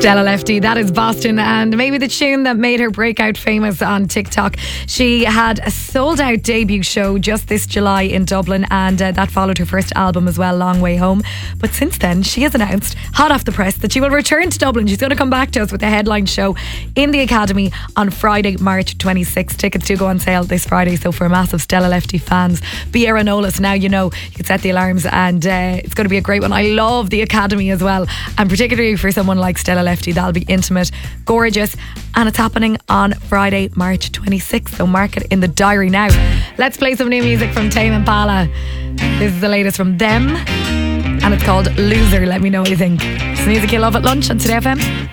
Stella Lefty, that is Boston, and maybe the tune that made her breakout famous on TikTok. She had a sold out debut show just this July in Dublin, and that followed her first album as well, Long Way Home. But since then, she has announced, hot off the press, that she will return to Dublin. She's going to come back to us with a headline show in the Academy on Friday, March 26th. Tickets do go on sale this Friday, so for massive Stella Lefty fans, be Aaronolas. Now you know, you can set the alarms, and it's going to be a great one. I love the Academy as well, and particularly for someone like Stella Lefty, that'll be intimate, gorgeous, and it's happening on Friday, March 26th, so mark it in the diary now. Let's play some new music from Tame Impala. This is the latest from them, and it's called Loser. Let me know what you think. It's music you love at lunch on Today FM.